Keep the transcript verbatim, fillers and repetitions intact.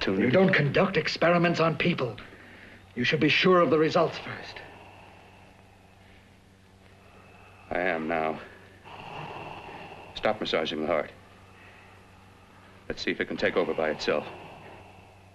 opportunity. You don't conduct experiments on people. You should be sure of the results first. I am now. Stop massaging the heart. Let's see if it can take over by itself.